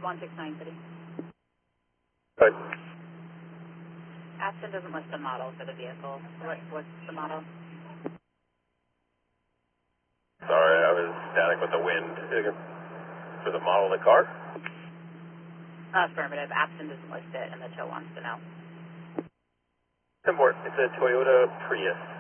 169 City. Good. Aspen doesn't list the model for the vehicle. What's the model? Sorry, I was static with the wind. For the model of the car? Affirmative. Aspen doesn't list it, and the tow wants to know. It's a Toyota Prius.